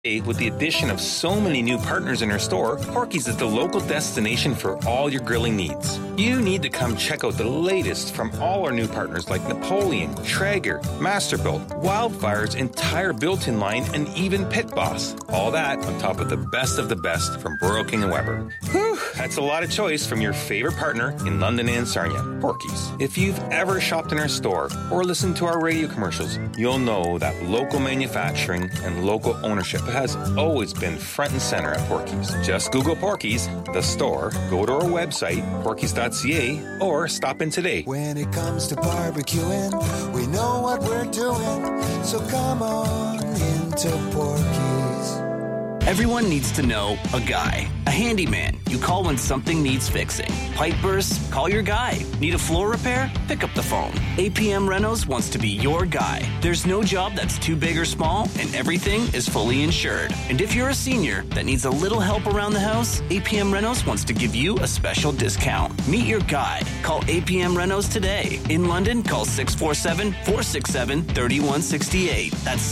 With the addition of so many new partners in our store, Porky's is the local destination for all your grilling needs. You need to come check out the latest from all our new partners like Napoleon, Traeger, Masterbuilt, Wildfire's entire built-in line, and even Pit Boss. All that on top of the best from Royal King and Weber. Whew, that's a lot of choice from your favorite partner in London and Sarnia, Porky's. If you've ever shopped in our store or listened to our radio commercials, you'll know that local manufacturing and local ownership has always been front and center at Porky's. Just Google Porky's, the store, go to our website, porkys.ca, or stop in today. When it comes to barbecuing, we know what we're doing, so come on into Porky's. Everyone needs to know a guy, a handyman. You call when something needs fixing. Pipe bursts? Call your guy. Need a floor repair? Pick up the phone. APM Renos wants to be your guy. There's no job that's too big or small, and everything is fully insured. And if you're a senior that needs a little help around the house, APM Renos wants to give you a special discount. Meet your guy. Call APM Renos today. In London, call 647-467-3168. That's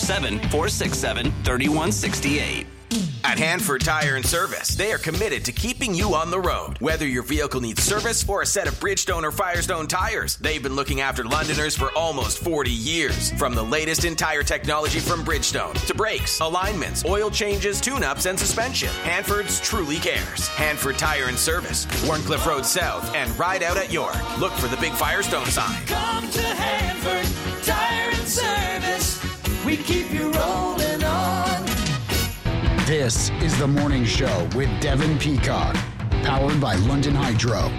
647-467-3168. At Hanford Tire and Service, they are committed to keeping you on the road. Whether your vehicle needs service or a set of Bridgestone or Firestone tires, they've been looking after Londoners for almost 40 years. From the latest in tire technology from Bridgestone to brakes, alignments, oil changes, tune-ups, and suspension, Hanford's truly cares. Hanford Tire and Service, Warncliffe Road South, and Ride Out at York. Look for the big Firestone sign. Come to Hanford Tire and Service. We keep you rolling on. This is The Morning Show with Devin Peacock, powered by London Hydro.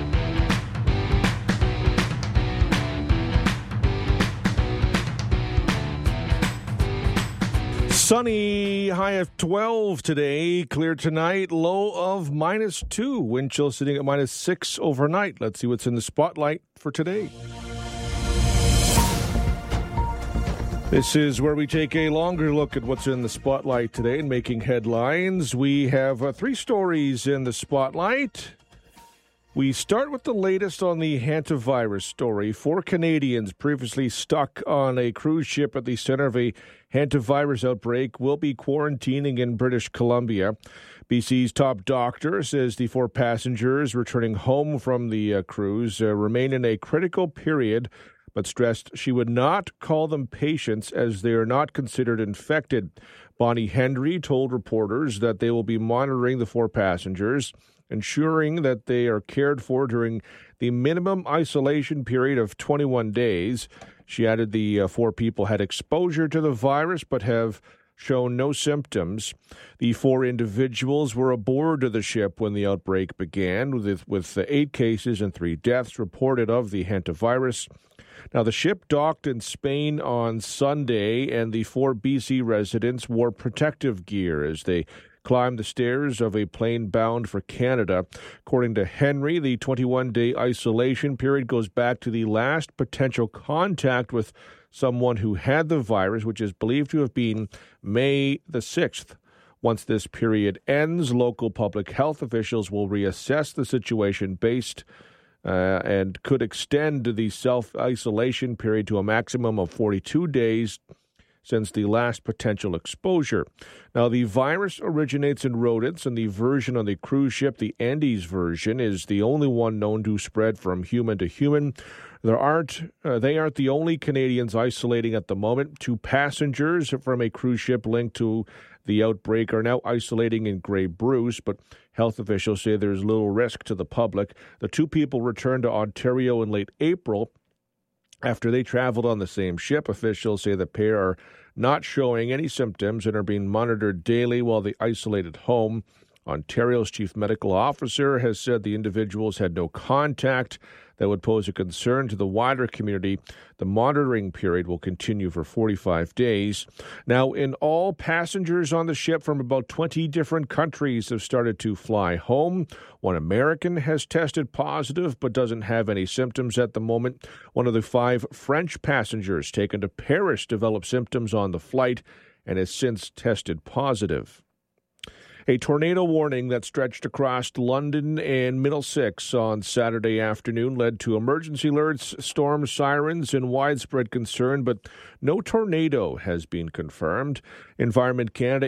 Sunny, high of 12 today, clear tonight, low of -2. Wind chill sitting at -6 overnight. Let's see what's in the spotlight for today. This is where we take a longer look at what's in the spotlight today and making headlines. We have 3 stories in the spotlight. We start with the latest on the hantavirus story. 4 Canadians previously stuck on a cruise ship at the center of a hantavirus outbreak will be quarantining in British Columbia. BC's top doctor says the 4 passengers returning home from the cruise remain in a critical period, but stressed she would not call them patients as they are not considered infected. Bonnie Henry told reporters that they will be monitoring the 4 passengers, ensuring that they are cared for during the minimum isolation period of 21 days. She added the 4 people had exposure to the virus but have shown no symptoms. The 4 individuals were aboard the ship when the outbreak began, with 8 cases and 3 deaths reported of the hantavirus. Now, the ship docked in Spain on Sunday, and the 4 BC residents wore protective gear as they climbed the stairs of a plane bound for Canada. According to Henry, the 21-day isolation period goes back to the last potential contact with someone who had the virus, which is believed to have been May the 6th. Once this period ends, local public health officials will reassess the situation based and could extend the self-isolation period to a maximum of 42 days since the last potential exposure. Now, the virus originates in rodents, and the version on the cruise ship, the Andes version, is the only one known to spread from human to human. They aren't the only Canadians isolating at the moment. 2 passengers from a cruise ship linked to the outbreak are now isolating in Grey Bruce, but health officials say there's little risk to the public. The 2 people returned to Ontario in late April after they traveled on the same ship. Officials say the pair are not showing any symptoms and are being monitored daily while they isolated home. Ontario's chief medical officer has said the individuals had no contact that would pose a concern to the wider community. The monitoring period will continue for 45 days. Now, in all, passengers on the ship from about 20 different countries have started to fly home. 1 American has tested positive but doesn't have any symptoms at the moment. 1 of the 5 French passengers taken to Paris developed symptoms on the flight and has since tested positive. A tornado warning that stretched across London and Middlesex on Saturday afternoon led to emergency alerts, storm sirens, and widespread concern, but no tornado has been confirmed. Environment Canada